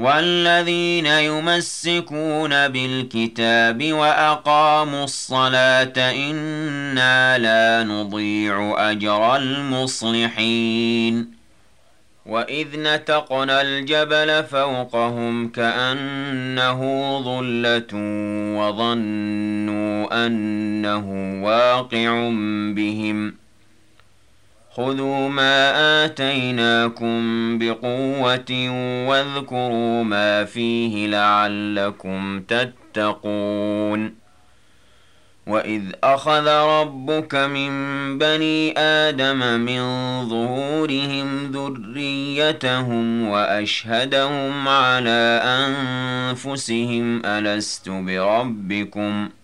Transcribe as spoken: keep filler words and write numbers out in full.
والذين يمسكون بالكتاب وأقاموا الصلاة إنا لا نضيع أجر المصلحين وإذ نتقنا الجبل فوقهم كأنه ظلة وظنوا أنه واقع بهم خذوا ما آتيناكم بقوة واذكروا ما فيه لعلكم تتقون وإذ أخذ ربك من بني آدم من ظهورهم ذريتهم وأشهدهم على أنفسهم ألست بربكم